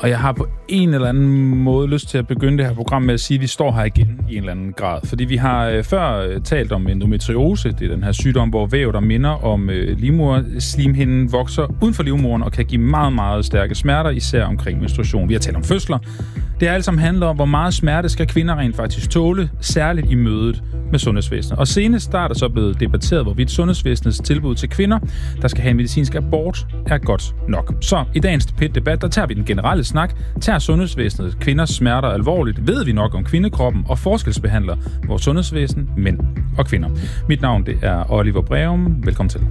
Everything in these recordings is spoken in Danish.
Og jeg har på en eller anden måde lyst til at begynde det her program med at sige, at vi står her igen i en eller anden grad. Fordi vi har før talt om endometriose. Det er den her sygdom, hvor væv, der minder om livmoderslimhinden, vokser uden for livmoderen og kan give meget, meget stærke smerter, især omkring menstruation. Vi har talt om fødsler. Det alt sammen handler om, hvor meget smerte skal kvinder rent faktisk tåle, særligt i mødet med sundhedsvæsenet. Og senest er der så blevet debatteret, hvorvidt sundhedsvæsenets tilbud til kvinder, der skal have en medicinsk abort, er godt nok. Så i dagens PET-debat, der tager vi den generelle snak, tager sundhedsvæsenet kvinders smerter alvorligt, ved vi nok om kvindekroppen og forskelsbehandler vores sundhedsvæsen, mænd og kvinder. Mit navn, det er Oliver Breum. Velkommen til.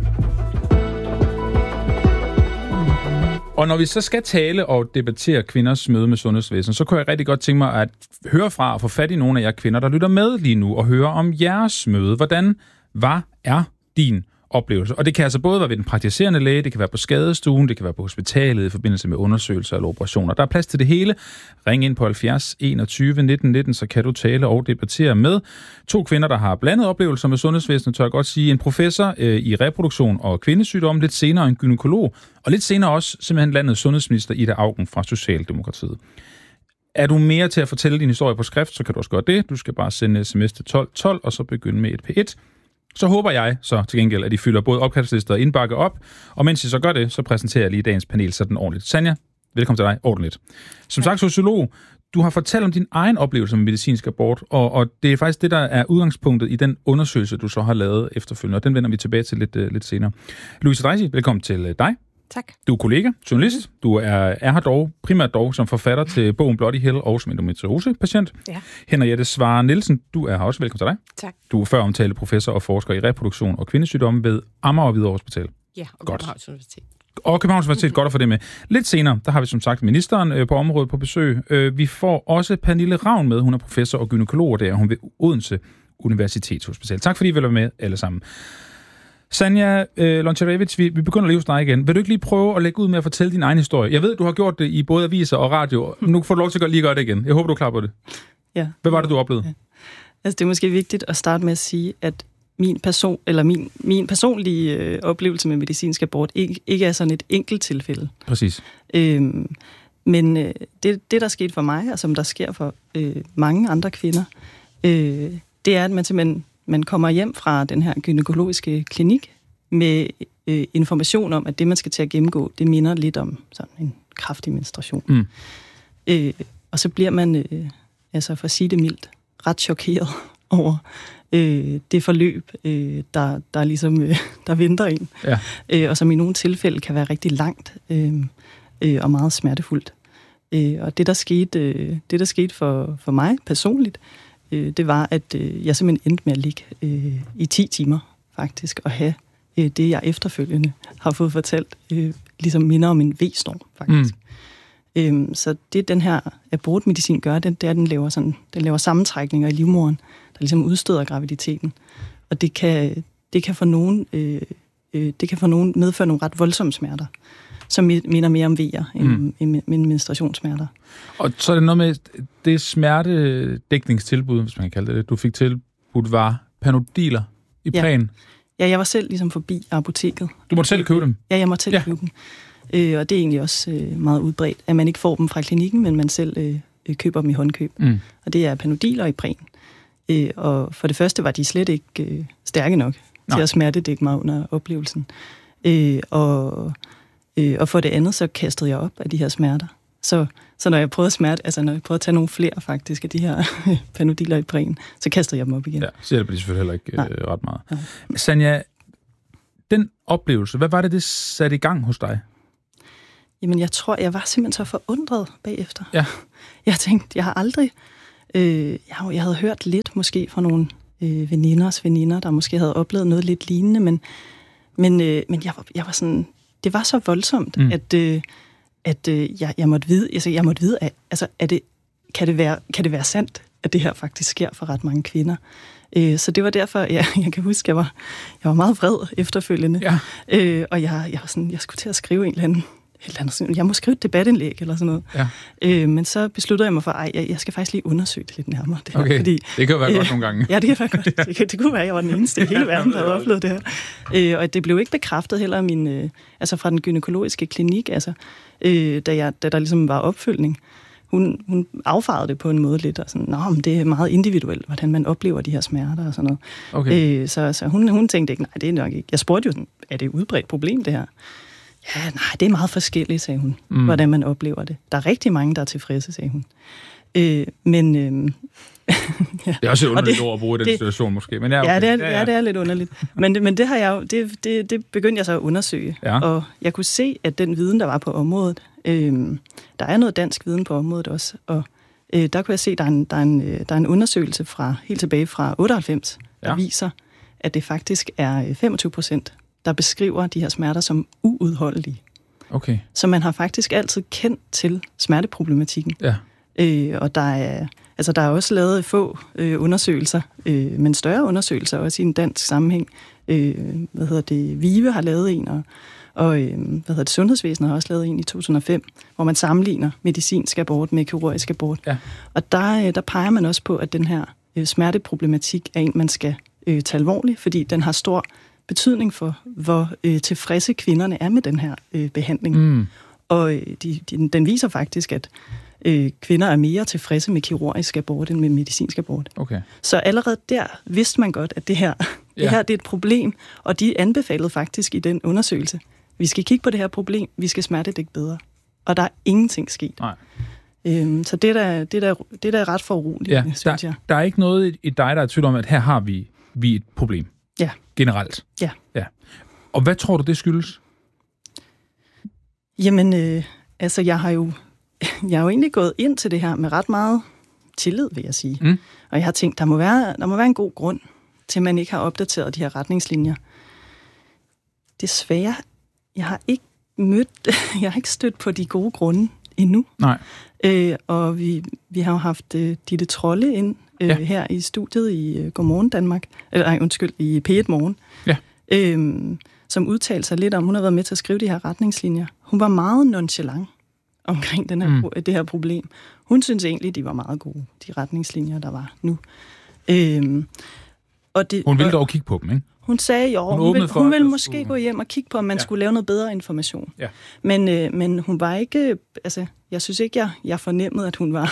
Og når vi så skal tale og debattere kvinders møde med sundhedsvæsenet, så kunne jeg rigtig godt tænke mig at høre fra og få fat i nogle af jer kvinder, der lytter med lige nu, og høre om jeres møde. Hvordan er din oplevelse? Og det kan altså både være ved den praktiserende læge, det kan være på skadestuen, det kan være på hospitalet i forbindelse med undersøgelser eller operationer. Der er plads til det hele. Ring ind på 70 21 19 19, så kan du tale og debattere med to kvinder, der har blandet oplevelser med sundhedsvæsenet, tør jeg godt sige. En professor i reproduktion og kvindesygdom, lidt senere en gynekolog, og lidt senere også simpelthen landets sundhedsminister Ida Auken fra Socialdemokratiet. Er du mere til at fortælle din historie på skrift, så kan du også gøre det. Du skal bare sende sms til 1212 og så begynde med et P1. Så håber jeg så til gengæld, at I fylder både opkaldslister og indbakke op. Og mens I så gør det, så præsenterer jeg lige dagens panel sådan ordentligt. Sanja, velkommen til dig. Ordentligt. Som sagt, sociolog, du har fortalt om din egen oplevelse med medicinsk abort, og det er faktisk det, der er udgangspunktet i den undersøgelse, du så har lavet efterfølgende, og den vender vi tilbage til lidt senere. Louise Dreisig, velkommen til dig. Tak. Du er kollega, journalist. Du er her dog, primært dog, som forfatter til bogen Bloody Hell og som endometriose-patient. Ja. Henriette Svare Nielsen, du er her også. Velkommen til dig. Tak. Du er før omtalt professor og forsker i reproduktion og kvindesygdomme ved Amager og Hvidovre Hospital. Ja, og godt. Københavns Universitet. Og Københavns Universitet, godt at få det med. Lidt senere, der har vi som sagt ministeren på området på besøg. Vi får også Pernille Ravn med. Hun er professor og gynekolog, og det er hun ved Odense Universitetshospital. Tak fordi I vil være med alle sammen. Sanja Lončarević, vi begynder lige hos dig igen. Vil du ikke lige prøve at lægge ud med at fortælle din egen historie? Jeg ved, du har gjort det i både aviser og radio. Nu får du lov til at lige gøre det igen. Jeg håber, du er klar på det. Ja. Hvad var det, du oplevede? Ja. Altså, det er måske vigtigt at starte med at sige, at min personlige oplevelse med medicinsk abort ikke er sådan et enkelt tilfælde. Præcis. Men det, der skete for mig, og som der sker for mange andre kvinder, det er, at man kommer hjem fra den her gynækologiske klinik med information om, at det, man skal til at gennemgå, det minder lidt om sådan en kraftig menstruation. Mm. Og så bliver man, altså for at sige det mildt, ret chokeret over det forløb, der ligesom der venter en. Ja. Og som i nogle tilfælde kan være rigtig langt og meget smertefuldt. Og det, der skete for mig personligt, det var, at jeg simpelthen endte med at ligge i 10 timer, faktisk, og have det, jeg efterfølgende har fået fortalt, ligesom minder om en V-storm, faktisk. Så det, den her abortmedicin gør, det er, at den laver sammentrækninger i livmoderen, der ligesom udstøder graviditeten. Og det kan for nogen medføre nogle ret voldsomme smerter, som minder mere om vejer end menstruationssmerter. Og så er det noget med det smertedækningstilbud, hvis man kan kalde det, du fik tilbudt, var Panodiler i præn. Ja, jeg var selv ligesom forbi apoteket. Du måtte selv købe dem? Ja, jeg måtte selv købe dem. Og det er egentlig også meget udbredt, at man ikke får dem fra klinikken, men man selv køber dem i håndkøb. Og det er Panodiler i præn. Og for det første var de slet ikke stærke nok til at smertedække mig under oplevelsen. Og for det andet, så kastede jeg op af de her smerter. Så når jeg prøvede at tage nogle flere faktisk af de her Panodiler i præn, så kastede jeg dem op igen. Ja, så hjælper de selvfølgelig heller ikke ret meget. Nej. Sanja, den oplevelse, hvad var det satte i gang hos dig? Jamen, jeg tror, jeg var simpelthen så forundret bagefter. Ja. Jeg tænkte, jeg har aldrig... jeg havde hørt lidt måske fra nogle veninder, der måske havde oplevet noget lidt lignende, men jeg var sådan... Det var så voldsomt, at jeg måtte vide, kan det være sandt, at det her faktisk sker for ret mange kvinder. Så det var derfor, jeg kan huske, jeg var meget vred efterfølgende. Ja. Og jeg var sådan, jeg skulle til at skrive en eller anden eller andet, jeg må skrive et debatindlæg eller sådan noget. Ja. Men så besluttede jeg mig for, jeg skal faktisk lige undersøge det lidt nærmere. Det her, okay, fordi, det kan jo være godt nogle gange. Ja, det kan være godt. Det kunne være, at jeg var den eneste i hele verden, der havde oplevet det her. Og det blev ikke bekræftet heller af min, altså fra den gynækologiske klinik, altså, da der ligesom var opfølgning. Hun affarede det på en måde lidt, og sådan, men det er meget individuelt, hvordan man oplever de her smerter og sådan noget. Okay. Så hun tænkte ikke, nej, det er nok ikke. Jeg spurgte jo sådan, er det et udbredt problem, det her? Ja, nej, det er meget forskelligt, sagde hun, hvordan man oplever det. Der er rigtig mange, der er tilfredse, sagde hun. Men ja. Det er også et underligt ord at bruge i den situation, måske. Men okay. Ja, det er lidt underligt. Men det har jeg jo, det begyndte jeg så at undersøge. Ja. Og jeg kunne se, at den viden, der var på området, der er noget dansk viden på området også, og der kunne jeg se, at der er en undersøgelse fra helt tilbage fra 98, der viser, at det faktisk er 25%, der beskriver de her smerter som uudholdelige. Okay. Så man har faktisk altid kendt til smerteproblematikken. Ja. Og der er også lavet få undersøgelser, men større undersøgelser også i en dansk sammenhæng. VIVE har lavet en, og Sundhedsvæsenet har også lavet en i 2005, hvor man sammenligner medicinsk abort med kirurgisk abort. Ja. Og der peger man også på, at den her smerteproblematik er en, man skal tage alvorligt, fordi den har stor betydning for, hvor tilfredse kvinderne er med den her behandling. Og den viser faktisk, at kvinder er mere tilfredse med kirurgisk abort end med medicinsk abort. Okay. Så allerede der vidste man godt, at det her det er et problem, og de anbefalede faktisk i den undersøgelse, vi skal kigge på det her problem, vi skal smertedække bedre. Og der er ingenting sket. Nej. Så det er da ret foruroligende, synes jeg. Der er ikke noget i dig, der er tvivl om, at her har vi et problem. Ja. Generelt. Ja. Og hvad tror du, det skyldes? Jamen, jeg har jo egentlig gået ind til det her med ret meget tillid, vil jeg sige. Og jeg har tænkt, der må være en god grund til, at man ikke har opdateret de her retningslinjer. Desværre, jeg har ikke stødt på de gode grunde endnu. Nej. Og vi har jo haft Ditte Trolle ind her i studiet i Godmorgen Danmark, i P1 Morgen, som udtalte sig lidt om, hun har været med til at skrive de her retningslinjer. Hun var meget nonchalant omkring det her problem. Hun synes egentlig, de var meget gode, de retningslinjer, der var nu. Hun ville dog kigge på dem, ikke? Hun sagde hun ville måske gå hjem og kigge på, om man skulle lave noget bedre information. Ja. Men hun var ikke, altså, jeg synes ikke, jeg fornemmede,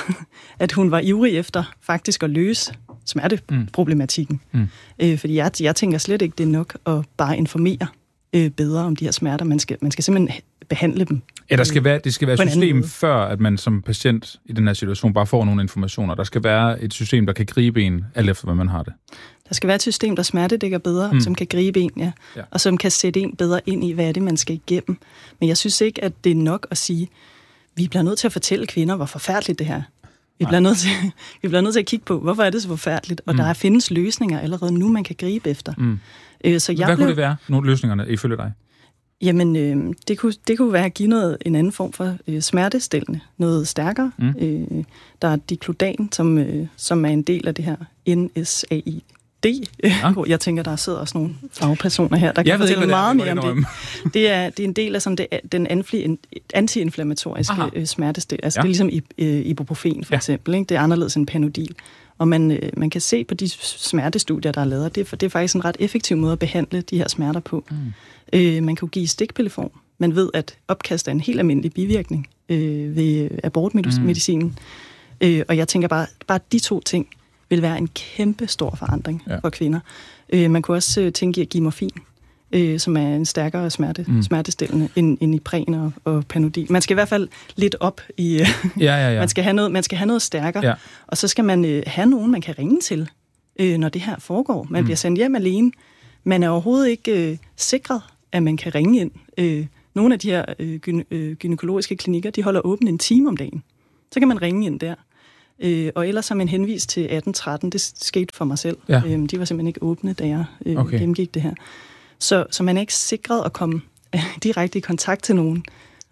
at hun var ivrig efter faktisk at løse smerteproblematikken. Fordi jeg tænker slet ikke, det er nok at bare informere bedre om de her smerter. Man skal simpelthen behandle dem. Ja, det skal være et system, før at man som patient i den her situation bare får nogle informationer. Der skal være et system, der kan gribe en, alt efter hvad man har det. Der skal være et system, der smertedækker bedre, som kan gribe en, og som kan sætte en bedre ind i, hvad er det, man skal igennem. Men jeg synes ikke, at det er nok at sige, vi bliver nødt til at fortælle kvinder, hvor forfærdeligt det her. Vi bliver nødt til at kigge på, hvorfor er det så forfærdeligt, og der findes løsninger allerede nu, man kan gribe efter. Hvad kunne det være, nogle løsningerne ifølge dig? Jamen, det kunne være at give en anden form for smertestillende, noget stærkere. Der er diklodan, som er en del af det her NSAID. Jeg tænker, der sidder også nogle fagpersoner her, der kan fortælle meget mere om det. Det er en del af sådan den antiinflammatoriske smertestillende. Altså det er ligesom ibuprofen for eksempel. Ikke? Det er anderledes end Panodil. Og man kan se på de smertestudier, der er lavet, det er faktisk en ret effektiv måde at behandle de her smerter på. Man kan jo give stikpilleform. Man ved, at opkast er en helt almindelig bivirkning ved abortmedicinen. Og jeg tænker bare de to ting vil være en kæmpe stor forandring for kvinder. Man kunne også tænke i at give morfin, som er en stærkere smertestillende end Ipren og Panodil. Man skal i hvert fald lidt op i... Man skal have noget stærkere, og så skal man have nogen, man kan ringe til, når det her foregår. Man bliver sendt hjem alene. Man er overhovedet ikke sikret, at man kan ringe ind. Nogle af de her gynækologiske klinikker, de holder åbent en time om dagen. Så kan man ringe ind der. Og ellers har man henvist til 1813. Det skete for mig selv. Ja. De var simpelthen ikke åbne, da jeg gennemgik det her. Så man er ikke sikret at komme direkte i kontakt til nogen.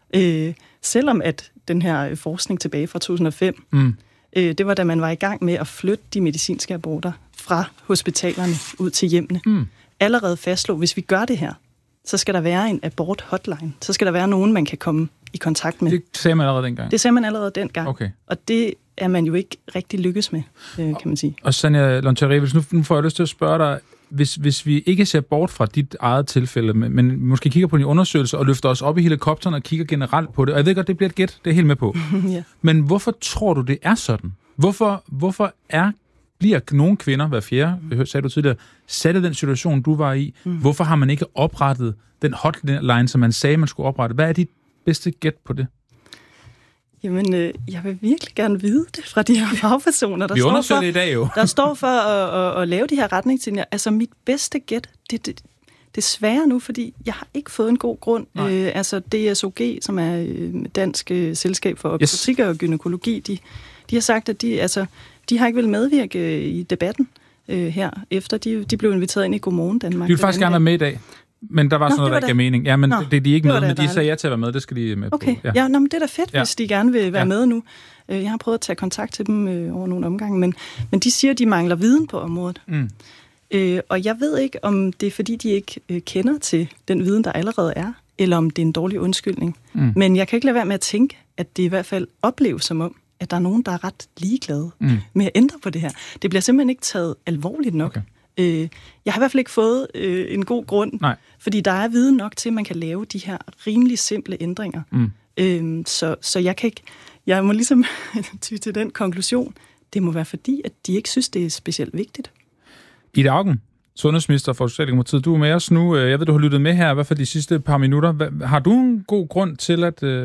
Selvom at den her forskning tilbage fra 2005, det var da man var i gang med at flytte de medicinske aborter fra hospitalerne ud til hjemmene. Allerede fastslog, hvis vi gør det her, så skal der være en abort-hotline. Så skal der være nogen, man kan komme i kontakt med. Det sagde man allerede dengang? Det sagde man allerede dengang. Okay. Og det er man jo ikke rigtig lykkes med, kan man sige. Og Sanja Lon-Terreves, nu får jeg lyst til at spørge dig, hvis vi ikke ser bort fra dit eget tilfælde, men måske kigger på din undersøgelse og løfter os op i helikopteren og kigger generelt på det, og jeg ved godt, det bliver et gæt, det er jeg helt med på. Ja. Men hvorfor tror du, det er sådan? Hvorfor bliver nogle kvinder, hver fjerde, sagde du tidligere, sat i den situation, du var i? Hvorfor har man ikke oprettet den hotline, som man sagde, man skulle oprette? Hvad er dit bedste gæt på det? Jamen, jeg vil virkelig gerne vide det fra de her fagpersoner, der vi undersøger det i dag jo. Der står for at lave de her retningslinjer. Altså, mit bedste gæt, det er svært nu, fordi jeg har ikke fået en god grund. Altså, DSOG, som er Dansk Selskab for Obstetrik og Gynækologi, de har sagt, at de har ikke vil medvirke i debatten her, efter de blev inviteret ind i Godmorgen Danmark. De vil faktisk gerne være med i dag. Men der var sådan noget, der ikke gav mening. Ja, men det er de ikke med, men de sagde ja til at være med. Det skal de med på. Ja, men det er da fedt, hvis de gerne vil være med nu. Jeg har prøvet at tage kontakt til dem over nogle omgange, men de siger, at de mangler viden på området. Og jeg ved ikke, om det er, fordi de ikke kender til den viden, der allerede er, eller om det er en dårlig undskyldning. Men jeg kan ikke lade være med at tænke, at det i hvert fald opleves som om, at der er nogen, der er ret ligeglade med at ændre på det her. Det bliver simpelthen ikke taget alvorligt nok. Okay. Jeg har i hvert fald ikke fået en god grund, fordi der er viden nok til, at man kan lave de her rimelig simple ændringer. Så jeg kan ikke, jeg må ligesom ty til den konklusion. Det må være fordi, at de ikke synes, det er specielt vigtigt. Ida Auken, sundhedsminister for Socialdemokratiet, du er med os nu. Jeg ved, du har lyttet med her, i hvert fald de sidste par minutter. Har du en god grund til,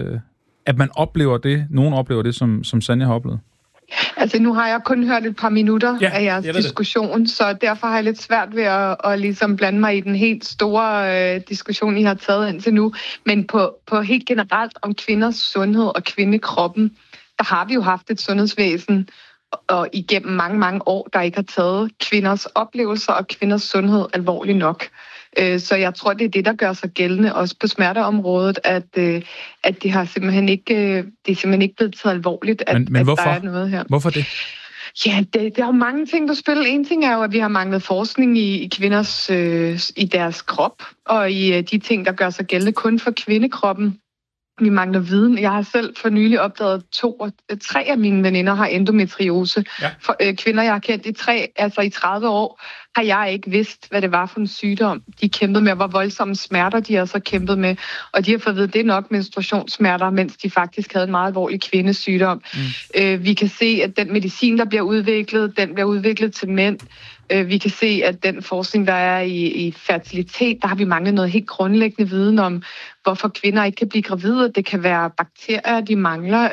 at man oplever det, nogen oplever det, som Sanja har oplevet? Altså, nu har jeg kun hørt et par minutter af jeres diskussion, så derfor har jeg lidt svært ved at ligesom blande mig i den helt store diskussion, I har taget indtil nu. Men på helt generelt om kvinders sundhed og kvindekroppen, der har vi jo haft et sundhedsvæsen og igennem mange, mange år, der ikke har taget kvinders oplevelser og kvinders sundhed alvorligt nok. Så jeg tror, det er det, der gør sig gældende, også på smerteområdet, at det har simpelthen ikke, det er simpelthen ikke blevet taget alvorligt, men hvorfor? Der er noget her. Hvorfor det? Ja, det er jo mange ting, der spiller. En ting er jo, at vi har manglet forskning i kvinders, i deres krop, og i de ting, der gør sig gældende kun for kvindekroppen. Vi mangler viden. Jeg har selv for nylig opdaget 3 af mine veninder har endometriose. Ja. For kvinder, jeg har kendt i 30 år, har jeg ikke vidst, hvad det var for en sygdom. De kæmpede med, hvor voldsomme smerter de har så kæmpet med. Og de har fået at vide, det er nok menstruationssmerter, mens de faktisk havde en meget alvorlig kvindesygdom. Vi kan se, at den medicin, der bliver udviklet, den bliver udviklet til mænd. Vi kan se, at den forskning, der er i fertilitet, der har vi manglet noget helt grundlæggende viden om, hvorfor kvinder ikke kan blive gravide. Det kan være bakterier, de mangler.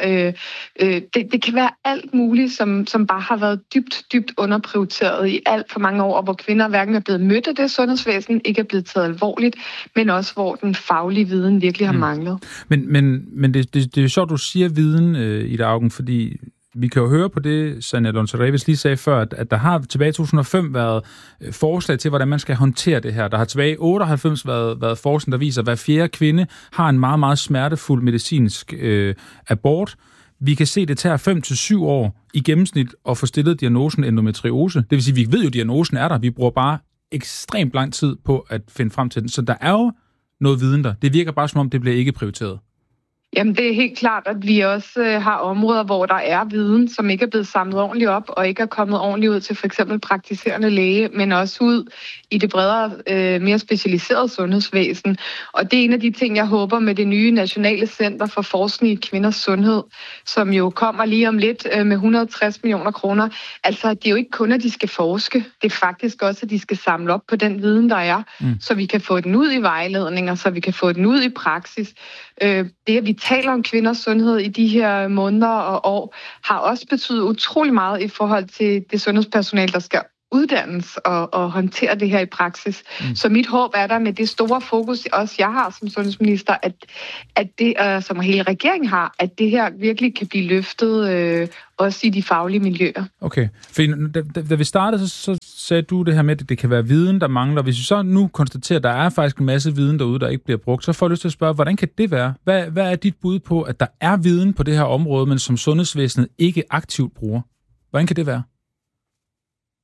Det kan være alt muligt, som bare har været dybt underprioriteret i alt for mange år, og hvor kvinder hverken er blevet mødt af det sundhedsvæsen, ikke er blevet taget alvorligt, men også hvor den faglige viden virkelig har manglet. Men det er jo sjovt, du siger viden, Ida Auken, fordi vi kan jo høre på det, Sanja Lon-Terreves lige sagde før, at der har tilbage i 2005 været forslag til, hvordan man skal håndtere det her. Der har tilbage i 98 været forskning, der viser, at hver fjerde kvinde har en meget, meget smertefuld medicinsk abort. Vi kan se, at det tager 5-7 år i gennemsnit at få stillet diagnosen endometriose. Det vil sige, at vi ved jo, at diagnosen er der. Vi bruger bare ekstremt lang tid på at finde frem til den. Så der er jo noget viden der. Det virker bare som om, det bliver ikke prioriteret. Jamen, det er helt klart, at vi også har områder, hvor der er viden, som ikke er blevet samlet ordentligt op, og ikke er kommet ordentligt ud til for eksempel praktiserende læge, men også ud i det bredere, mere specialiserede sundhedsvæsen. Og det er en af de ting, jeg håber med det nye Nationale Center for Forskning i Kvinders Sundhed, som jo kommer lige om lidt med 160 millioner kroner. Altså, det er jo ikke kun, at de skal forske. Det er faktisk også, at de skal samle op på den viden, der er, så vi kan få den ud i vejledninger, så vi kan få den ud i praksis. Det, at vi taler om kvinders sundhed i de her måneder og år, har også betydet utrolig meget i forhold til det sundhedspersonale, der skal uddannes og håndtere det her i praksis. Så mit håb er der med det store fokus, også jeg har som sundhedsminister, at det, som hele regeringen har, at det her virkelig kan blive løftet også i de faglige miljøer. Okay, for da vi startede, så sagde du det her med, at det kan være viden, der mangler. Hvis vi så nu konstaterer, at der er faktisk en masse viden derude, der ikke bliver brugt, så får jeg lyst til at spørge, hvordan kan det være? Hvad er dit bud på, at der er viden på det her område, men som sundhedsvæsenet ikke aktivt bruger? Hvordan kan det være?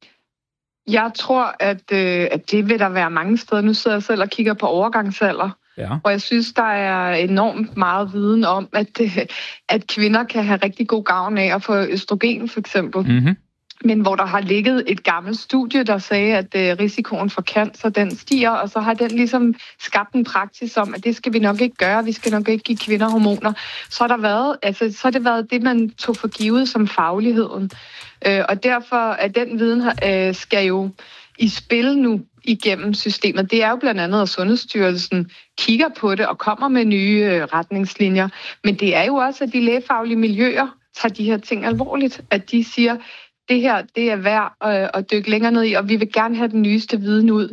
Jeg tror, at det vil der være mange steder. Nu sidder jeg selv og kigger på overgangsalder. Ja. Og jeg synes, der er enormt meget viden om, at kvinder kan have rigtig god gavn af at få østrogen, for eksempel. Mm-hmm. Men hvor der har ligget et gammelt studie, der sagde, at risikoen for cancer, den stiger, og så har den ligesom skabt en praksis om, at det skal vi nok ikke gøre, vi skal nok ikke give kvinder hormoner. Så har det været det, man tog for givet som fagligheden. Og derfor er den viden skal jo i spil nu igennem systemet. Det er jo blandt andet, at Sundhedsstyrelsen kigger på det og kommer med nye retningslinjer. Men det er jo også, at de lægefaglige miljøer tager de her ting alvorligt. At de siger, det her, det er værd at dykke længere ned i, og vi vil gerne have den nyeste viden ud.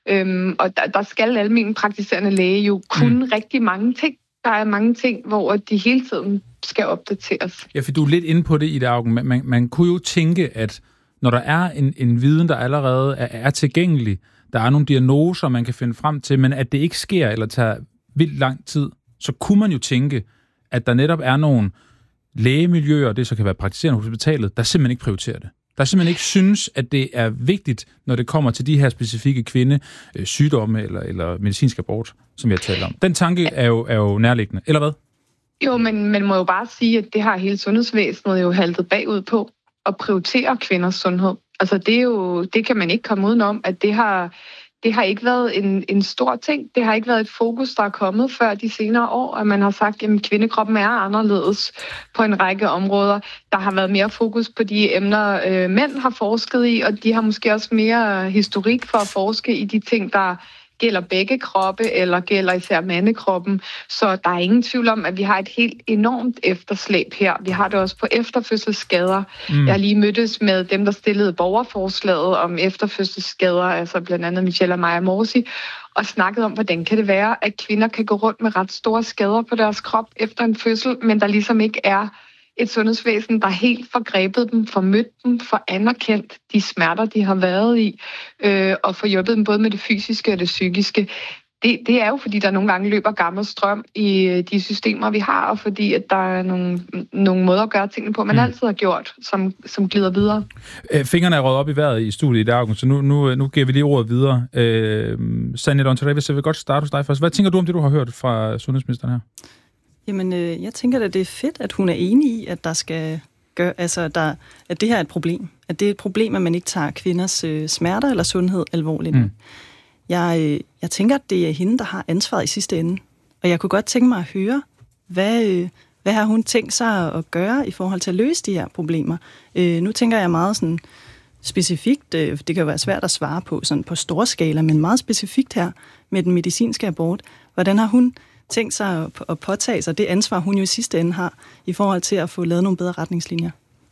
Og der skal almen praktiserende læge jo kunne rigtig mange ting. Der er mange ting, hvor de hele tiden skal opdateres. Ja, for du er lidt inde på det i det argument. Man kunne jo tænke, at når der er en viden, der allerede er tilgængelig, der er nogle diagnoser, man kan finde frem til, men at det ikke sker eller tager vildt lang tid, så kunne man jo tænke, at der netop er nogle lægemiljøer, det så kan være praktiserende hospitalet, der simpelthen ikke prioriterer det. Der simpelthen ikke synes, at det er vigtigt, når det kommer til de her specifikke kvindesygdomme eller medicinsk abort, som vi har talt om. Den tanke er jo nærliggende, eller hvad? Jo, men man må jo bare sige, at det har hele sundhedsvæsenet jo haltet bagud på at prioritere kvinders sundhed. Altså det kan man ikke komme udenom, at det har ikke været en stor ting. Det har ikke været et fokus, der er kommet før de senere år, at man har sagt, at kvindekroppen er anderledes på en række områder. Der har været mere fokus på de emner, mænd har forsket i, og de har måske også mere historik for at forske i de ting, der gælder begge kroppe, eller gælder især mandekroppen. Så der er ingen tvivl om, at vi har et helt enormt efterslæb her. Vi har det også på efterfødselsskader. Jeg har lige mødtes med dem, der stillede borgerforslaget om efterfødselsskader, altså blandt andet Michelle og Maja Morsi, og snakket om, hvordan kan det være, at kvinder kan gå rundt med ret store skader på deres krop efter en fødsel, men der ligesom ikke er et sundhedsvæsen, der helt får grebet dem, får mødt dem, får anerkendt de smerter, de har været i, og får hjulpet dem både med det fysiske og det psykiske. Det er jo, fordi der nogle gange løber gammel strøm i de systemer, vi har, og fordi at der er nogle måder at gøre tingene på, man altid har gjort, som glider videre. Fingrene er røget op i vejret i studiet i dag, så nu giver vi lige ordet videre. Sanja Dontarevich, jeg vil godt starte hos dig først. Hvad tænker du om det, du har hørt fra sundhedsministeren her? Jamen, jeg tænker, at det er fedt, at hun er enig i, at der skal gøre, at det her er et problem. At det er et problem, at man ikke tager kvinders smerter eller sundhed alvorligt. Jeg tænker, at det er hende, der har ansvaret i sidste ende. Og jeg kunne godt tænke mig at høre, hvad har hun tænkt sig at gøre i forhold til at løse de her problemer? Nu tænker jeg meget sådan specifikt, det kan jo være svært at svare på sådan på store skala, men meget specifikt her med den medicinske abort. Hvordan har hun tænkt sig at påtage sig det ansvar, hun jo i sidste ende har, i forhold til at få lavet nogle bedre retningslinjer?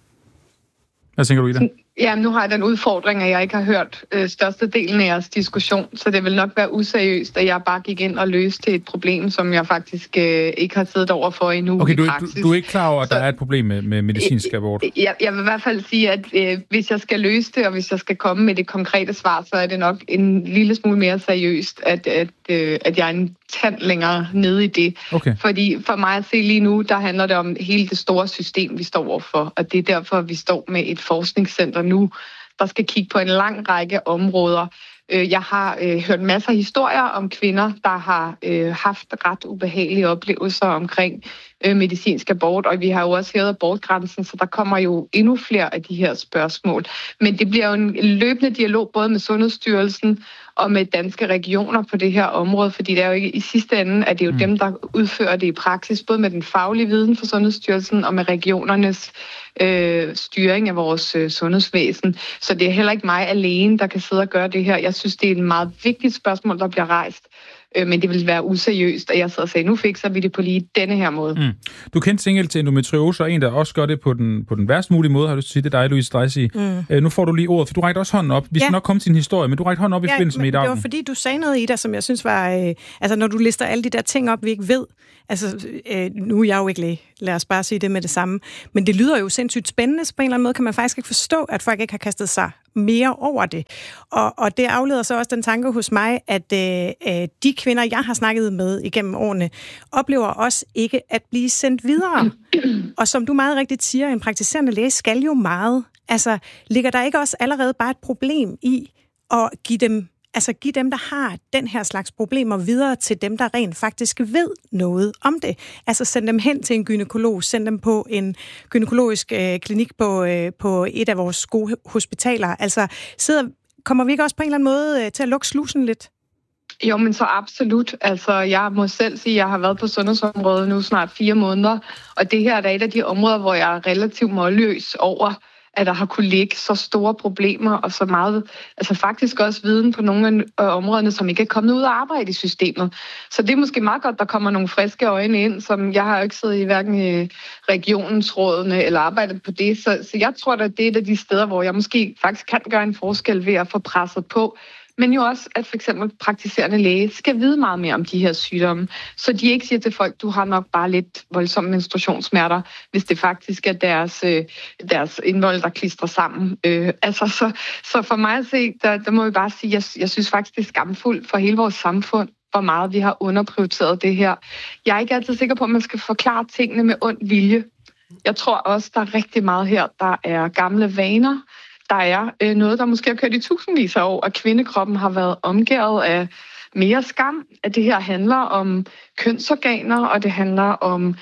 Hvad tænker du i det? Ja, nu har jeg den udfordring, at jeg ikke har hørt størstedelen af jeres diskussion, så det vil nok være useriøst, at jeg bare gik ind og løste et problem, som jeg faktisk ikke har siddet over for endnu. Okay, du er ikke klar over, at der er et problem med medicinsk abort? Jeg vil i hvert fald sige, at hvis jeg skal løse det, og hvis jeg skal komme med det konkrete svar, så er det nok en lille smule mere seriøst, at jeg er en tand længere nede i det. Okay. Fordi for mig at se lige nu, der handler det om hele det store system, vi står overfor, og det er derfor, vi står med et forskningscenter nu, der skal kigge på en lang række områder. Jeg har hørt masser af historier om kvinder, der har haft ret ubehagelige oplevelser omkring medicinsk abort, og vi har jo også hævet abortgrænsen, så der kommer jo endnu flere af de her spørgsmål. Men det bliver jo en løbende dialog både med Sundhedsstyrelsen og med danske regioner på det her område, fordi det er jo ikke i sidste ende, at det er jo dem, der udfører det i praksis, både med den faglige viden for Sundhedsstyrelsen og med regionernes styring af vores sundhedsvæsen. Så det er heller ikke mig alene, der kan sidde og gøre det her. Jeg synes, det er et meget vigtigt spørgsmål, der bliver rejst. Men det vil være useriøst, at jeg sidder og siger, nu fikser vi det på lige denne her måde. Du kendte single til endometriose, og en, der også gør det på den værst mulige måde, har du sige. Det er dig, Louise Dreisig. Nu får du lige ordet, for du rækte også hånden op. Vi skal nok komme til din historie, men du rækte hånden op i forbindelse med i dag. Det var fordi, du sagde noget i dig, som jeg synes var... når du lister alle de der ting op, vi ikke ved. Nu er jeg jo ikke læge. Lad os bare sige det med det samme. Men det lyder jo sindssygt spændende, så på en eller anden måde kan man faktisk ikke forstå, at folk ikke har kastet sig mere over det. Og det afleder så også den tanke hos mig, at de kvinder, jeg har snakket med igennem årene, oplever også ikke at blive sendt videre. Og som du meget rigtigt siger, en praktiserende læge skal jo meget. Altså, ligger der ikke også allerede bare et problem i at give dem Altså give dem, der har den her slags problemer, videre til dem, der rent faktisk ved noget om det. Altså send dem hen til en gynekolog, send dem på en gynekologisk klinik på et af vores gode hospitaler. Altså kommer vi ikke også på en eller anden måde til at lukke slusen lidt? Jo, men så absolut. Altså, jeg må selv sige, at jeg har været på sundhedsområdet nu snart 4 måneder, og det her er et af de områder, hvor jeg er relativt målløs over, at der har kunne ligge så store problemer og så meget, altså faktisk også viden på nogle af områderne, som ikke er kommet ud og arbejde i systemet. Så det er måske meget godt, der kommer nogle friske øjne ind, som jeg har jo ikke siddet i hverken i regionsrådene eller arbejdet på det. Så jeg tror, at det er et af de steder, hvor jeg måske faktisk kan gøre en forskel ved at få presset på. Men jo også, at for eksempel praktiserende læge skal vide meget mere om de her sygdomme, så de ikke siger til folk, du har nok bare lidt voldsomme menstruationssmerter, hvis det faktisk er deres indvold, der klistrer sammen. Så for mig at se, der må jeg bare sige, jeg synes faktisk, det er skamfuldt for hele vores samfund, hvor meget vi har underprioriteret det her. Jeg er ikke altid sikker på, at man skal forklare tingene med ond vilje. Jeg tror også, der er rigtig meget her, der er gamle vaner. Der er noget, der måske har kørt i tusindvis af år, at kvindekroppen har været omgærdet af mere skam, at det her handler om kønsorganer, og det handler om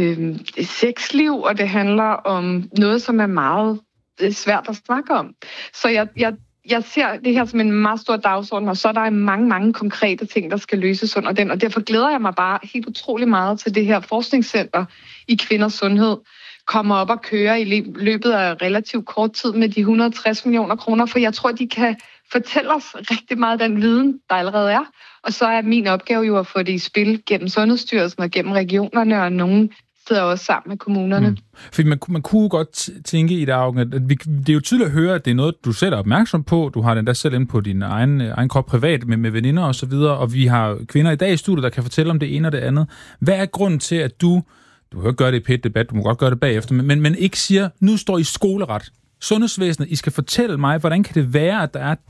sexliv, og det handler om noget, som er meget svært at snakke om. Så jeg ser det her som en meget stor dagsorden, og så er der mange, mange konkrete ting, der skal løses under den, og derfor glæder jeg mig bare helt utrolig meget til det her forskningscenter i kvinders sundhed, kommer op og kører i løbet af relativt kort tid med de 160 millioner kroner, for jeg tror, de kan fortælle os rigtig meget af den viden, der allerede er. Og så er min opgave jo at få det i spil gennem Sundhedsstyrelsen og gennem regionerne, og nogen sidder også sammen med kommunerne. Fordi man kunne godt tænke i dag, at det er jo tydeligt at høre, at det er noget, du selv er opmærksom på. Du har den der selv inde på din egen krop privat med veninder og så videre, og vi har kvinder i dag i studiet, der kan fortælle om det ene og det andet. Hvad er grunden til, at du kan ikke gøre det i PET-debat, du må godt gøre det bagefter, men ikke siger, nu står I skoleret. Sundhedsvæsenet, I skal fortælle mig, hvordan kan det være, at der er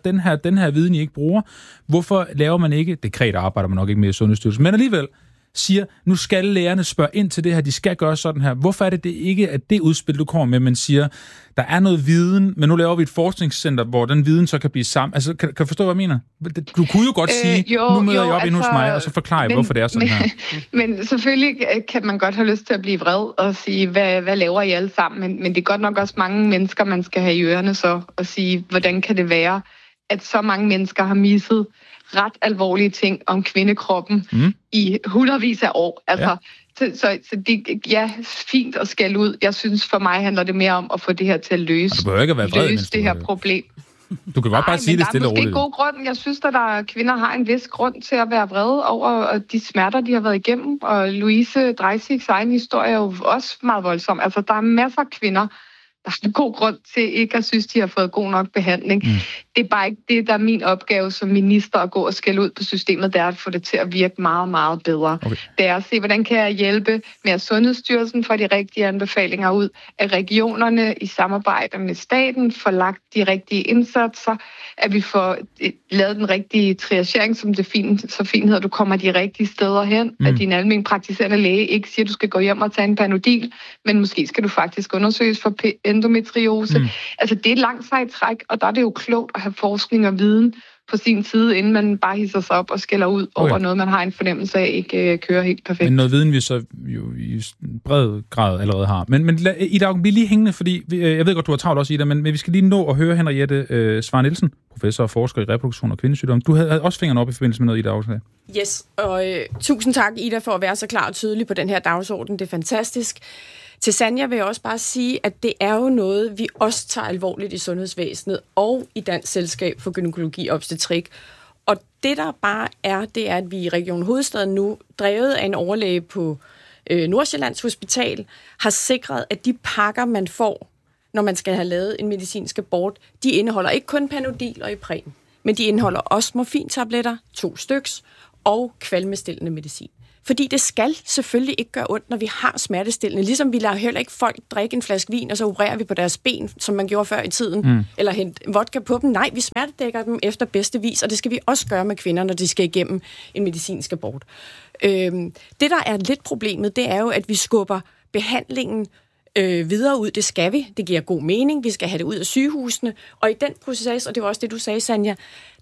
den her viden, I ikke bruger? Hvorfor laver man ikke, dekret arbejder man nok ikke med i Sundhedsstyrelsen, men alligevel siger, nu skal lærerne spørge ind til det her, de skal gøre sådan her. Hvorfor er det ikke, at det udspil, du kommer med, man siger, der er noget viden, men nu laver vi et forskningscenter, hvor den viden så kan blive sammen. Altså, kan du forstå, hvad jeg mener? Du kunne jo godt sige, nu møder jeg op inde hos mig, og så forklarer jeg, hvorfor det er sådan her. Men selvfølgelig kan man godt have lyst til at blive vred og sige, hvad laver I alle sammen? Men det er godt nok også mange mennesker, man skal have i ørerne så, og sige, hvordan kan det være, at så mange mennesker har misset ret alvorlige ting om kvindekroppen i hundredvis af år. Altså, så det er fint at skælde ud. Jeg synes, for mig handler det mere om at få det her til at løse det her problem. Du kan godt bare sige det stille og roligt. Der er måske god grund. Jeg synes, at der kvinder har en vis grund til at være vrede over de smerter, de har været igennem. Og Louise Dreisigs egen historie er jo også meget voldsom. Altså, der er masser af kvinder, der er en god grund til ikke at synes, de har fået god nok behandling. Det er bare ikke det, der er min opgave som minister at gå og skælde ud på systemet, det er at få det til at virke meget, meget bedre. Okay. Det er at se, hvordan kan jeg hjælpe med at Sundhedsstyrelsen får de rigtige anbefalinger ud, at regionerne i samarbejde med staten får lagt de rigtige indsatser, at vi får lavet den rigtige triagering, som det så fint hedder, du kommer de rigtige steder hen, at din almen praktiserende læge ikke siger, at du skal gå hjem og tage en Panodil, men måske skal du faktisk undersøges for endometriose. Altså, det er et langt sejt træk, og der er det jo klogt at have forskning og viden på sin side, inden man bare hisser sig op og skælder ud over noget, man har en fornemmelse af ikke kører helt perfekt. Men noget viden, vi så jo i bred grad allerede har. Men Ida, vi lige hængende, fordi jeg ved godt, du har travlt også, Ida, men vi skal lige nå at høre Henriette Svare Nielsen, professor og forsker i reproduktion og kvindesygdom. Du havde også fingrene op i forbindelse med noget, Ida, også. Yes, og tusind tak, Ida, for at være så klar og tydelig på den her dagsorden. Det er fantastisk. Til Sanja vil jeg også bare sige, at det er jo noget, vi også tager alvorligt i sundhedsvæsenet og i Dansk Selskab for Gynækologi og Obstetrik. Og det der bare er, det er, at vi i Region Hovedstaden nu, drevet af en overlæge på Nordsjællands Hospital, har sikret, at de pakker, man får, når man skal have lavet en medicinsk abort, de indeholder ikke kun Panodil og Ipren, men de indeholder også morfintabletter, 2 styks, og kvalmestillende medicin. Fordi det skal selvfølgelig ikke gøre ondt, når vi har smertestillende. Ligesom vi lader heller ikke folk drikke en flaske vin, og så opererer vi på deres ben, som man gjorde før i tiden, eller hente vodka på dem. Nej, vi smertedækker dem efter bedste vis, og det skal vi også gøre med kvinder, når de skal igennem en medicinsk abort. Det, der er lidt problemet, det er jo, at vi skubber behandlingen videre ud. Det skal vi. Det giver god mening. Vi skal have det ud af sygehusene. Og i den proces, og det var også det, du sagde, Sanja,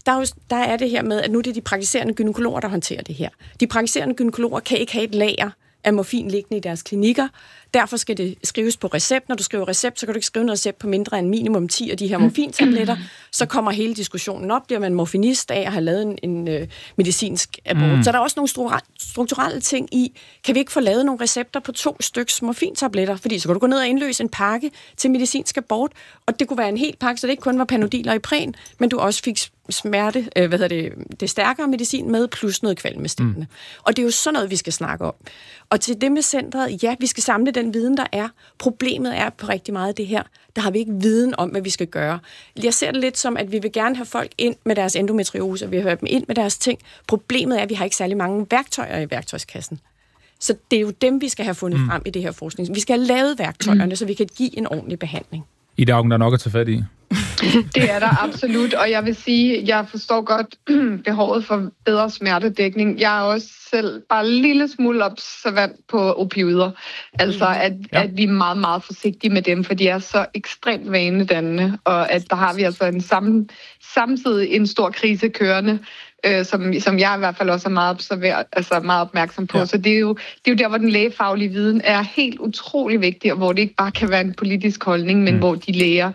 der er det her med, at nu er det de praktiserende gynækologer, der håndterer det her. De praktiserende gynækologer kan ikke have et lager af morfin liggende i deres klinikker. Derfor skal det skrives på recept. Når du skriver recept, så kan du ikke skrive en recept på mindre end minimum 10 af de her morfintabletter. Så kommer hele diskussionen op. Bliver man morfinist af at have lavet en medicinsk abort. Så der er også nogle strukturelle ting i, kan vi ikke få lavet nogle recepter på 2 styks morfintabletter? Fordi så kan du gå ned og indløse en pakke til medicinsk abort, og det kunne være en hel pakke, så det ikke kun var Panodil og Ipren, men du også fik smerte, det stærkere medicin med, plus noget kvalmestillende. Og det er jo sådan noget, vi skal snakke om. Og til det med centret, ja, vi skal samle den viden, der er. Problemet er på rigtig meget af det her, der har vi ikke viden om, hvad vi skal gøre. Jeg ser det lidt som, at vi vil gerne have folk ind med deres endometriose, og vi har hørt dem ind med deres ting. Problemet er, at vi har ikke særlig mange værktøjer i værktøjskassen. Så det er jo dem, vi skal have fundet frem i det her forskning. Vi skal have lavet værktøjerne, så vi kan give en ordentlig behandling. Ida Auken, der er nok at tage fat i. Det er der absolut, og jeg vil sige, jeg forstår godt behovet for bedre smertedækning. Jeg er også selv bare en lille smule observant på opioider. Altså, at vi er meget, meget forsigtige med dem, for de er så ekstremt vanedannende, og at der har vi altså samtidig en stor krise kørende, som jeg i hvert fald også er meget opmærksom på. Ja. Så det er jo der, hvor den lægefaglige viden er helt utrolig vigtig, og hvor det ikke bare kan være en politisk holdning, men hvor de læger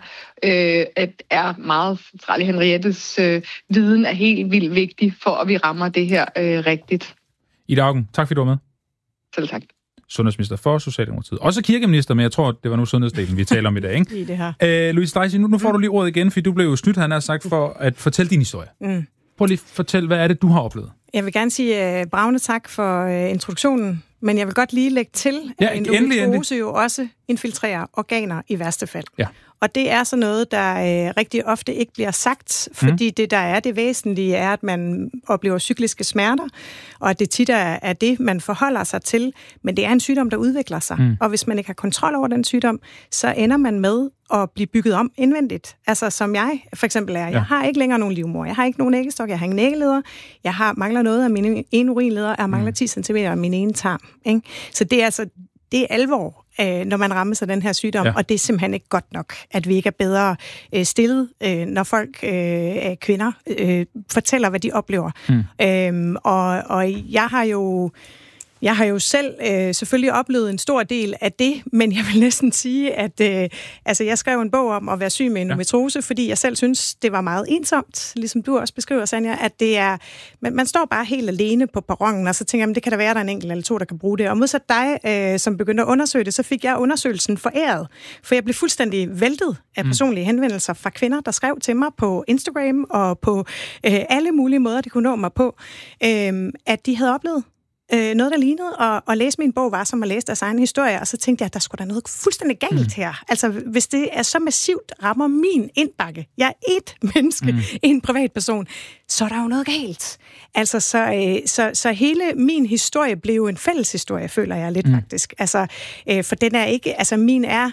er meget centrale. Henriettes viden er helt vildt vigtig for, at vi rammer det her rigtigt. Ida Auken, tak fordi du var med. Selv tak. Sundhedsminister for Socialdemokratiet. Også kirkeminister, men jeg tror, det var nu sundhedsdelen, vi taler om i dag, ikke? I det her. Louise Dreisig, nu får du lige ordet igen, fordi du blev jo snydt, han har sagt, for at fortælle din historie. Prøv lige at fortælle, hvad er det, du har oplevet? Jeg vil gerne sige bravende tak for introduktionen, men jeg vil godt lige lægge til, at endometriose jo også infiltrerer organer i værste fald. Ja. Og det er så noget, der rigtig ofte ikke bliver sagt, fordi det, der er det væsentlige, er, at man oplever cykliske smerter, og at det tit er det, man forholder sig til. Men det er en sygdom, der udvikler sig. Og hvis man ikke har kontrol over den sygdom, så ender man med at blive bygget om indvendigt. Altså som jeg for eksempel er. Ja. Jeg har ikke længere nogen livmor, jeg har ikke nogen æggestok, jeg har ingen æggeleder, jeg mangler noget af mine ene urinleder, jeg mangler 10 cm af min ene tarm. Ikke? Så det er altså det er alvor, når man rammes af den her sygdom, og det er simpelthen ikke godt nok, at vi ikke er bedre stillet, når folk, kvinder, fortæller, hvad de oplever. Og jeg har jo selv selvfølgelig oplevet en stor del af det, men jeg vil næsten sige, at jeg skrev en bog om at være syg med endometriose, fordi jeg selv synes, det var meget ensomt, ligesom du også beskriver, Sanja, at det er, man står bare helt alene på perronen, og så tænker jeg, det kan der være, der er en enkelt eller to, der kan bruge det. Og modsat dig, som begyndte at undersøge det, så fik jeg undersøgelsen foræret, for jeg blev fuldstændig væltet af personlige henvendelser fra kvinder, der skrev til mig på Instagram og på alle mulige måder, de kunne nå mig på, at de havde oplevet noget, der lignede, og læse min bog var som at læse deres egen historie, og så tænkte jeg, at der skulle da noget fuldstændig galt her. Altså, hvis det er så massivt rammer min indbakke, jeg er et menneske, en privatperson, så er der jo noget galt. Altså, så hele min historie blev en fælles historie, føler jeg lidt faktisk. Altså, for den er ikke, altså min er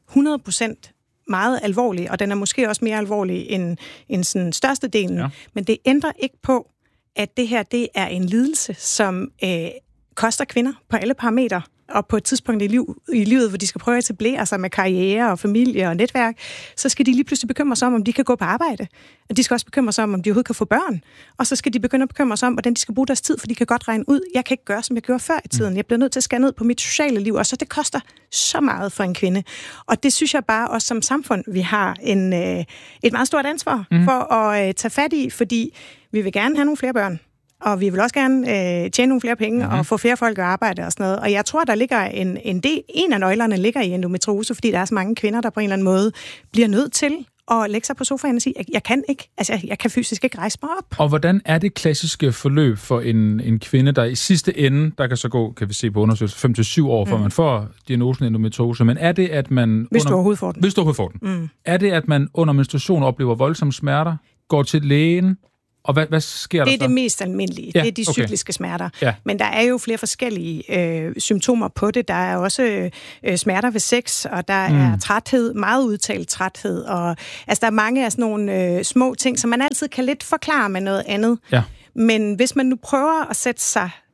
100% meget alvorlig, og den er måske også mere alvorlig end sådan størstedelen, men det ændrer ikke på, at det her, det er en lidelse, som koster kvinder på alle parametre, og på et tidspunkt i livet, hvor de skal prøve at etablere sig med karriere og familie og netværk, så skal de lige pludselig bekymre sig om de kan gå på arbejde. Og de skal også bekymre sig om de overhovedet kan få børn. Og så skal de begynde at bekymre sig om, hvordan de skal bruge deres tid, for de kan godt regne ud, jeg kan ikke gøre, som jeg gjorde før i tiden. Jeg bliver nødt til at skære ned på mit sociale liv, og så det koster så meget for en kvinde. Og det synes jeg bare også som samfund, vi har et meget stort ansvar for at tage fat i, fordi vi vil gerne have nogle flere børn. Og vi vil også gerne tjene nogle flere penge og få flere folk at arbejde og sådan noget. Og jeg tror, der ligger en af nøglerne ligger i endometriose, fordi der er så mange kvinder, der på en eller anden måde bliver nødt til at lægge sig på sofaen og sige, jeg kan ikke, altså jeg kan fysisk ikke rejse mig op. Og hvordan er det klassiske forløb for en kvinde, der i sidste ende, der kan så gå, kan vi se på undersøgelser, 5-7 år, før man får diagnosen endometriose, men er det, at man... Hvis du overhovedet får den. Hvis du overhovedet får den. Er det, at man under menstruation oplever voldsomme smerter, går til lægen, og hvad sker der så? Det er det mest almindelige. Ja, det er de cykliske smerter. Ja. Men der er jo flere forskellige symptomer på det. Der er også smerter ved sex, og der er træthed, meget udtalt træthed. Og, altså, der er mange af sådan nogle små ting, som man altid kan lidt forklare med noget andet. Ja. Men hvis man nu prøver at sætte sig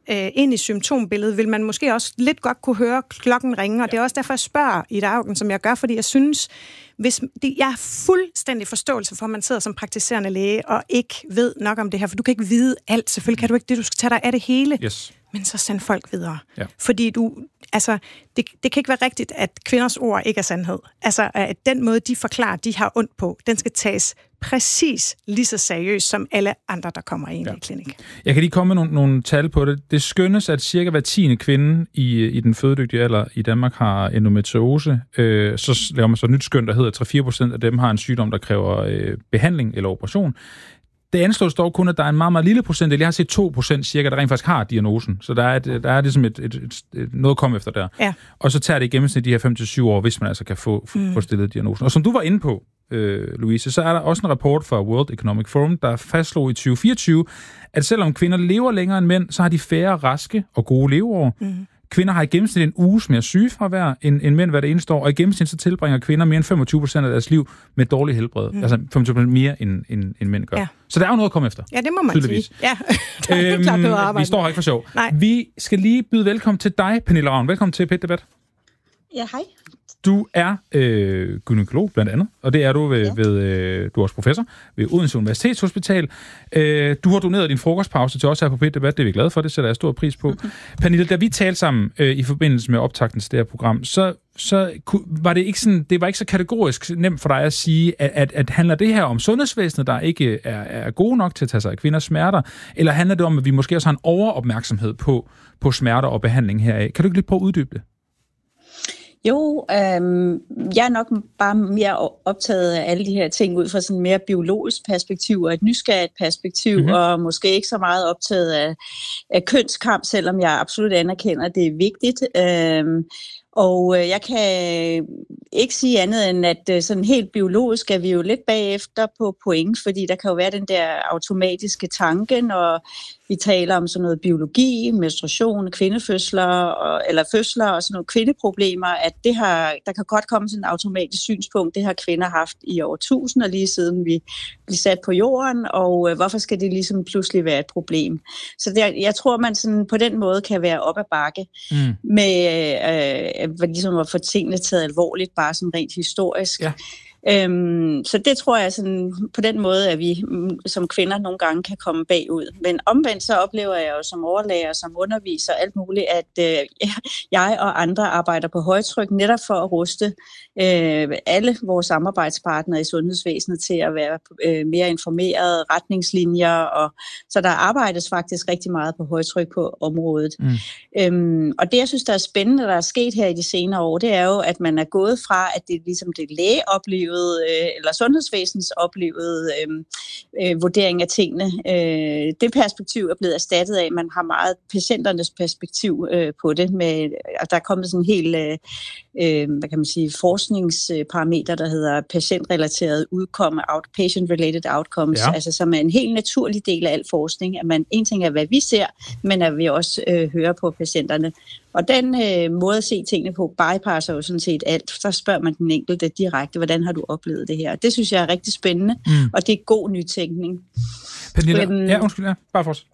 ind i symptombilledet, vil man måske også lidt godt kunne høre klokken ringe, og det er også derfor, jeg spørger Ida Auken, som jeg gør, fordi jeg synes, jeg har fuldstændig forståelse for, at man sidder som praktiserende læge og ikke ved nok om det her, for du kan ikke vide alt. Selvfølgelig kan du ikke det, du skal tage dig af det hele. Yes. Men så send folk videre. Ja. Fordi det kan ikke være rigtigt, at kvinders ord ikke er sandhed. Altså, at den måde, de forklarer, de har ondt på, den skal tages præcis lige så seriøst som alle andre, der kommer ind i klinik. Jeg kan lige komme med nogle tal på det. Det skønnes, at cirka hver 10. kvinde i den fødedygtige alder i Danmark har endometriose. Så laver man så et nyt skøn, der hedder 3-4% af dem har en sygdom, der kræver behandling eller operation. Det anslås dog kun, at der er en meget, meget lille procent, jeg har set 2% cirka, der rent faktisk har diagnosen. Så der er ligesom noget at komme efter der. Ja. Og så tager det i gennemsnit de her 5-7 år, hvis man altså kan få stillet diagnosen. Og som du var inde på, Louise, så er der også en rapport fra World Economic Forum, der fastslog i 2024, at selvom kvinder lever længere end mænd, så har de færre raske og gode leveår. Kvinder har i gennemsnit en uges mere sygefravær end mænd hvert eneste år, og i gennemsnit så tilbringer kvinder mere end 25% af deres liv med dårlig helbred. Altså 25% mere end mænd gør. Ja. Så der er jo noget at komme efter. Ja, det må man sige. Ja, der er klart noget at arbejde. Vi står her ikke for sjov. Nej. Vi skal lige byde velkommen til dig, Pernille Ravn. Velkommen til PET Debat. Ja, hej. Du er gynekolog blandt andet, og det er du du er også professor ved Odense Universitetshospital. Du har doneret din frokostpause til os her på PET Debat, det er vi glade for, det sætter jeg stor pris på. Pernille, da vi talte sammen i forbindelse med optakten til det her program, så var det ikke sådan, det var ikke så kategorisk nemt for dig at sige, at handler det her om sundhedsvæsenet, der ikke er gode nok til at tage sig af kvinders smerter, eller handler det om, at vi måske også har en overopmærksomhed på smerter og behandling heraf? Kan du ikke lidt prøve at uddybe det? Jo, jeg er nok bare mere optaget af alle de her ting ud fra sådan mere biologisk perspektiv og et nysgerrigt perspektiv, og måske ikke så meget optaget af kønskamp, selvom jeg absolut anerkender, at det er vigtigt. Og jeg kan ikke sige andet end, at sådan helt biologisk er vi jo lidt bagefter på point, fordi der kan jo være den der automatiske tanke, når vi taler om sådan noget biologi, menstruation, kvindefødsler eller fødsler og sådan nogle kvindeproblemer, at der kan godt komme sådan et automatisk synspunkt, det har kvinder haft i årtusinder, lige siden vi blev sat på jorden, og hvorfor skal det ligesom pludselig være et problem? Så jeg tror, man sådan på den måde kan være op ad bakke med ligesom at få tingene taget alvorligt, bare sådan rent historisk. Ja. Så det tror jeg sådan, på den måde, at vi som kvinder nogle gange kan komme bagud. Men omvendt så oplever jeg jo som overlæger, som underviser alt muligt, at jeg og andre arbejder på højtryk netop for at ruste alle vores samarbejdspartnere i sundhedsvæsenet til at være mere informerede, retningslinjer, og så der arbejdes faktisk rigtig meget på højtryk på området. Og det, jeg synes, der er spændende, der er sket her i de senere år, det er jo, at man er gået fra, at det er ligesom det lægeoplevede, eller sundhedsvæsenens oplevede vurdering af tingene. Det perspektiv er blevet erstattet af, at man har meget patienternes perspektiv på det, med, at der er kommet sådan en helt hvad kan man sige, forskningsparameter, der hedder patientrelateret udkomme, patient-related outcomes, altså som er en helt naturlig del af al forskning, at man en ting er, hvad vi ser, men at vi også hører på patienterne. Og den måde at se tingene på bypasser jo sådan set alt. Så spørger man den enkelte direkte, hvordan har du oplevet det her? Det synes jeg er rigtig spændende, og det er god nytænkning. Pernille, undskyld, bare fortsæt.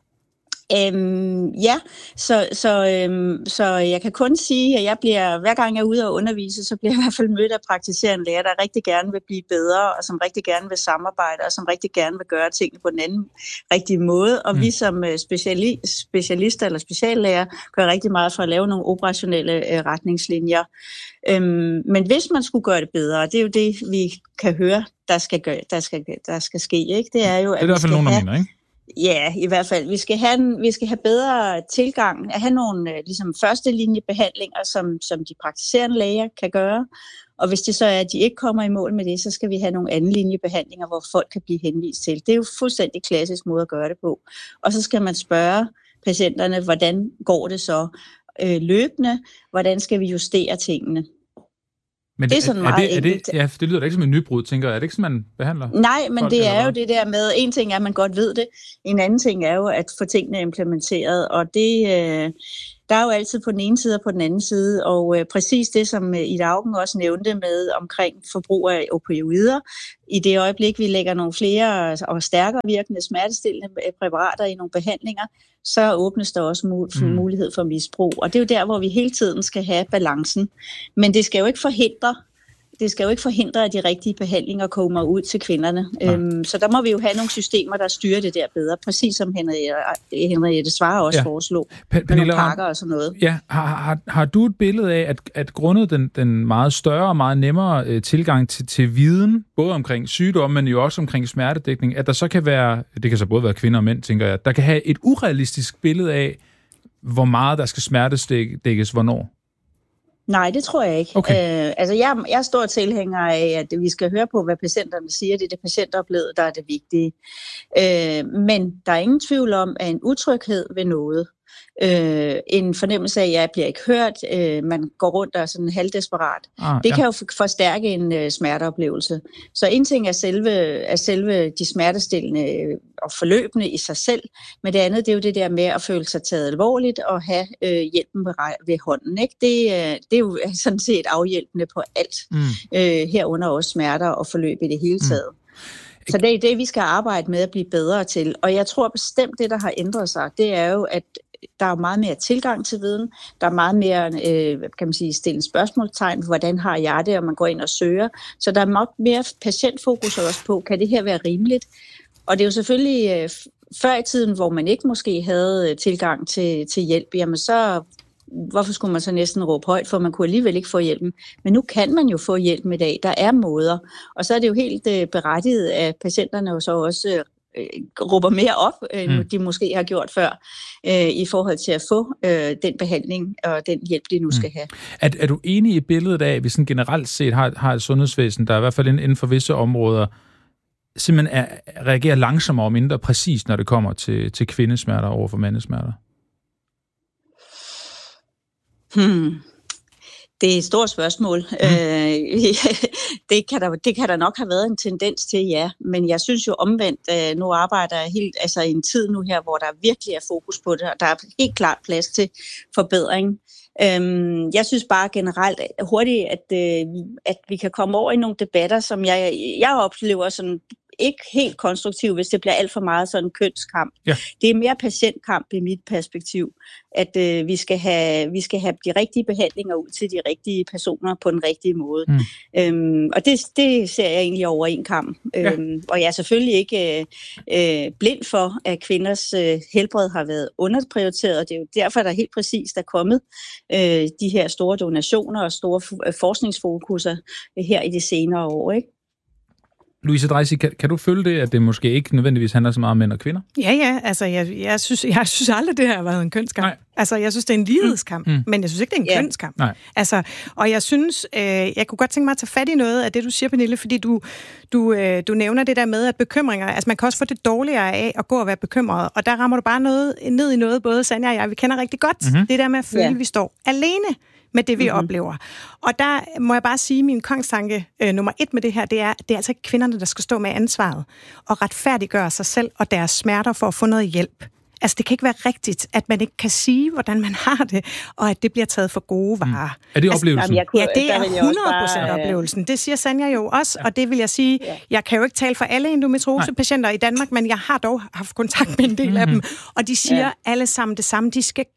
Så jeg kan kun sige, at jeg bliver, hver gang jeg er ude og undervise, så bliver jeg i hvert fald mødt af praktiserende læger, der rigtig gerne vil blive bedre, og som rigtig gerne vil samarbejde, og som rigtig gerne vil gøre tingene på den anden rigtige måde. Og vi som specialister eller speciallæger gør rigtig meget for at lave nogle operationelle retningslinjer. Men hvis man skulle gøre det bedre, det er jo det, vi kan høre, der skal ske, ikke? Det er jo, at det er i hvert fald nogen, der mener, ikke? Ja, i hvert fald. Vi skal have bedre tilgang, at have nogle ligesom første linjebehandlinger, som de praktiserende læger kan gøre. Og hvis det så er, at de ikke kommer i mål med det, så skal vi have nogle anden linjebehandlinger, hvor folk kan blive henvist til. Det er jo fuldstændig klassisk måde at gøre det på. Og så skal man spørge patienterne, hvordan går det så løbende? Hvordan skal vi justere tingene? Men det er sådan meget enkelt. Ja, det lyder da ikke som en nybrud, tænker jeg. Er det ikke sådan, man behandler? Nej, men det er jo det der med, en ting er, at man godt ved det. En anden ting er jo at få tingene implementeret, og det Der er jo altid på den ene side og på den anden side, og præcis det, som Ida Auken også nævnte med omkring forbrug af opioider. I det øjeblik, vi lægger nogle flere og stærkere virkende smertestillende præparater i nogle behandlinger, så åbnes der også mulighed for misbrug. Og det er jo der, hvor vi hele tiden skal have balancen. Men det skal jo ikke forhindre, at de rigtige behandlinger kommer ud til kvinderne. Så der må vi jo have nogle systemer, der styrer det der bedre, præcis som Henriette Svarer også foreslog, med nogle pakker og sådan noget. Ja, har du et billede af, at grundet den meget større og meget nemmere tilgang til viden, både omkring sygdom, men jo også omkring smertedækning, at der så kan være, det kan så både være kvinder og mænd, tænker jeg, der kan have et urealistisk billede af, hvor meget der skal smertedækkes, hvornår? Nej, det tror jeg ikke. Okay. Jeg er stor tilhænger af, at vi skal høre på, hvad patienterne siger. Det er det patientoplevede, der er det vigtige. Men der er ingen tvivl om, at en utryghed ved noget, en fornemmelse af, at jeg bliver ikke hørt, man går rundt og er sådan halvdesperat, det kan jo forstærke en smerteoplevelse. Så en ting er selve de smertestillende og forløbende i sig selv, men det andet, det er jo det der med at føle sig taget alvorligt og have hjælpen ved hånden. Ikke? Det er jo sådan set afhjælpende på alt, herunder også smerter og forløb i det hele taget. Så det er det, vi skal arbejde med at blive bedre til. Og jeg tror bestemt, det der har ændret sig, det er jo, at der er meget mere tilgang til viden. Der er meget mere, kan man sige, stille spørgsmålstegn, hvordan har jeg det, og man går ind og søger. Så der er meget mere patientfokus også på, kan det her være rimeligt? Og det er jo selvfølgelig før i tiden, hvor man ikke måske havde tilgang til hjælp, jamen så hvorfor skulle man så næsten råbe højt, for man kunne alligevel ikke få hjælpen. Men nu kan man jo få hjælpen i dag. Der er måder. Og så er det jo helt berettiget, at patienterne jo så også råber mere op, end de måske har gjort før, i forhold til at få den behandling og den hjælp, de nu skal have. Er du enig i billedet af, at vi sådan generelt set har et sundhedsvæsen, der i hvert fald inden for visse områder simpelthen reagerer langsommere og mindre præcist, når det kommer til kvindesmerter over for mandesmerter? Det er et stort spørgsmål. Det kan der nok have været en tendens til, ja. Men jeg synes jo omvendt, nu arbejder jeg i en tid nu her, hvor der virkelig er fokus på det, og der er helt klart plads til forbedring. Jeg synes bare generelt hurtigt, at vi kan komme over i nogle debatter, som jeg oplever sådan ikke helt konstruktiv, hvis det bliver alt for meget sådan en kønskamp. Ja. Det er mere patientkamp i mit perspektiv, at vi skal have de rigtige behandlinger ud til de rigtige personer på den rigtige måde. Og det ser jeg egentlig over en kamp. Og jeg er selvfølgelig ikke blind for, at kvinders helbred har været underprioriteret, og det er jo derfor, der helt præcist er kommet de her store donationer og store forskningsfokuser her i de senere år, ikke? Louise Dreisig, kan du følge det, at det måske ikke nødvendigvis handler så meget om mænd og kvinder? Ja. Altså, jeg synes aldrig, det her har været en kønskamp. Nej. Altså, jeg synes, det er en lighedskamp, men jeg synes ikke, det er en kønskamp. Nej. Altså, og jeg synes, jeg kunne godt tænke mig at tage fat i noget af det, du siger, Pernille, fordi du nævner det der med, at bekymringer, altså man kan også få det dårligere af at gå og være bekymret, og der rammer du bare ned i noget, både Sanja og jeg, vi kender rigtig godt. Det der med at føle, at vi står alene med det, vi oplever. Og der må jeg bare sige, at min kongstanke nummer 1 med det her, det er altså ikke kvinderne, der skal stå med ansvaret og retfærdiggøre sig selv og deres smerter for at få noget hjælp. Altså, det kan ikke være rigtigt, at man ikke kan sige, hvordan man har det, og at det bliver taget for gode varer. Er det oplevelsen? Ja, det er 100% oplevelsen. Det siger Sanja jo også, og det vil jeg sige, jeg kan jo ikke tale for alle endometriosepatienter i Danmark, men jeg har dog haft kontakt med en del af dem, og de siger alle sammen det samme. De skal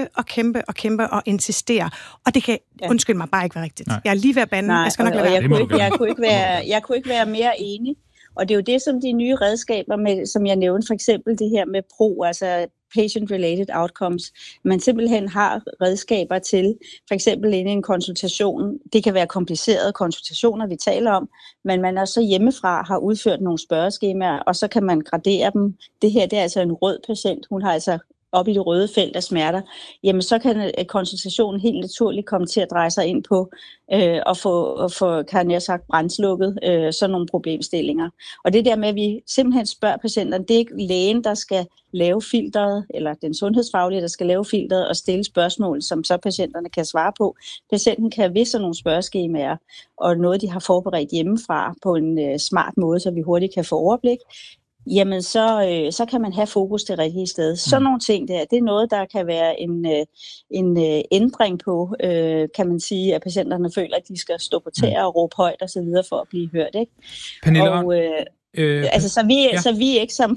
kæmpe og insistere, og det kan, undskyld mig, bare ikke være rigtigt. Jeg er lige ved at bande. Jeg skal nok lade være. Jeg kunne ikke være mere enig. Og det er jo det, som de nye redskaber, som jeg nævnte, for eksempel det her med PRO, altså Patient-Related Outcomes, man simpelthen har redskaber til, for eksempel inde i en konsultation. Det kan være komplicerede konsultationer, vi taler om, men man også hjemmefra har udført nogle spørgeskemaer, og så kan man gradere dem. Det her, det er altså en rød patient, hun har altså op i det røde felt af smerter, jamen så kan konsultationen helt naturligt komme til at dreje sig ind på og få kan jeg sagt, brandslukket sådan nogle problemstillinger. Og det der med, at vi simpelthen spørger patienterne, det er ikke lægen, der skal lave filteret, eller den sundhedsfaglige, der skal lave filteret og stille spørgsmål, som så patienterne kan svare på. Patienten kan ved sådan nogle spørgeskemaer, og noget, de har forberedt hjemmefra på en smart måde, så vi hurtigt kan få overblik. jamen så kan man have fokus det rigtige sted. Sådan nogle ting der, det er noget, der kan være en ændring på, kan man sige, at patienterne føler, at de skal stå på tæer og råbe højt og så videre for at blive hørt, ikke? Pernille, og, så vi ikke som